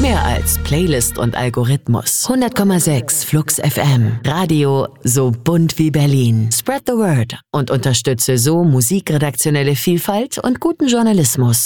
Mehr als Playlist und Algorithmus. 100,6 Flux FM. Radio so bunt wie Berlin. Spread the word und unterstütze so musikredaktionelle Vielfalt und guten Journalismus.